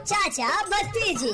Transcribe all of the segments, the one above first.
चाचा भतीजी।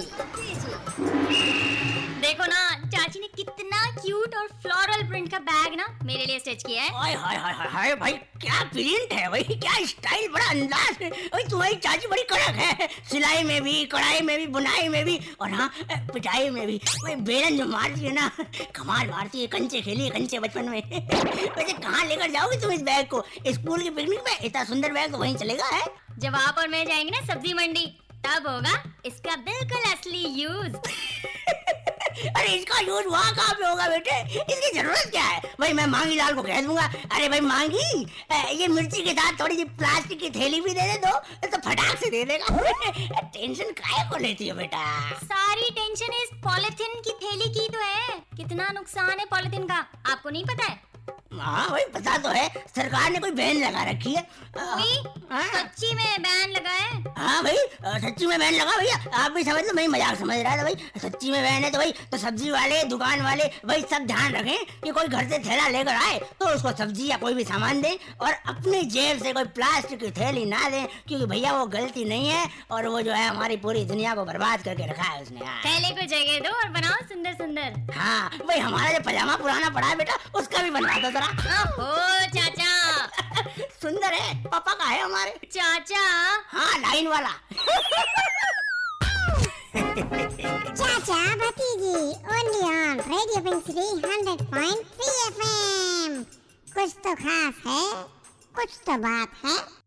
देखो ना चाची ने कितना क्यूट और फ्लोरल प्रिंट का बैग ना मेरे लिए स्टिच किया है। हाय हाय हाय हाय भाई, क्या प्रिंट है भाई, क्या स्टाइल, बड़ा अंदाज है भाई। तुम्हारी चाची बड़ी कड़क है, सिलाई में भी, कढ़ाई में भी, बुनाई में भी, और हाँ पिटाई में भी। भाई बेलन जो मारती है ना, कमाल मारती है। कंचे खेली है कंचे बचपन में। वैसे कहाँ लेकर जाओगी तुम इस बैग को? स्कूल की पिकनिक में? इतना सुंदर बैग तो वहीं चलेगा है। जब आप और मैं जाएंगे ना सब्जी मंडी, तब होगा इसका बिल्कुल असली यूज। अरे इसका यूज वहाँ कहाँ पे होगा बेटे? इसकी जरूरत क्या है भाई? मैं मांगी लाल को कह दूंगा, अरे भाई मांगी, ये मिर्ची के साथ थोड़ी सी प्लास्टिक की थैली भी दे दो तो फटाक से दे देगा। टेंशन काहे को लेती हो बेटा? सारी टेंशन इस पॉलिथीन की थैली की तो है। कितना नुकसान है पॉलिथीन का, आपको नहीं पता है? हाँ भाई पता तो है, सरकार ने कोई बैन लगा रखी है। सच्ची में बैन लगा है? हाँ भाई सच्ची में बैन लगा भैया। आप भी समझ लो, मैं मजाक समझ रहा था भाई। सच्ची में बैन है तो भाई तो सब्जी वाले, दुकान वाले भाई सब ध्यान रखें कि कोई घर से थैला लेकर आए तो उसको सब्जी या कोई भी सामान दें, और अपनी जेब से कोई प्लास्टिक की थैली ना दें, क्योंकि भैया वो गलती नहीं है, और वो जो है हमारी पूरी दुनिया को बर्बाद करके रखा है उसने। थैले को जगह दो और बनाओ सुंदर सुंदर। हाँ भाई, हमारा जो पजामा पुराना पड़ा है बेटा, उसका भी बनवा दो जरा। ओहो चाचा सुंदर है, पापा का है हमारे चाचा। हाँ लाइन वाला। चाचा भतीजी ओनली ऑन रेडियो पेंसिली 100.3 FM। कुछ तो खास है, कुछ तो बात है।